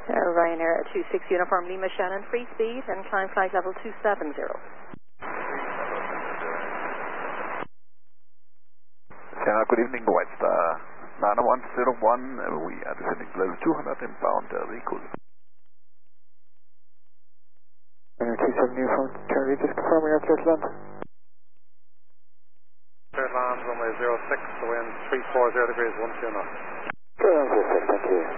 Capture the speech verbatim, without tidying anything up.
Uh, Ryanair two six Uniform Lima Shannon, free speed and climb flight level two seven zero. Channel, good evening, White Star nine one zero one, uh, we are descending below two hundred inbound, uh, vehicle. two seven Uniform Charlie, just confirm your clear to land. Clear to land, runway zero six, the wind three four zero degrees, one two knots. Clear land zero six, thank you.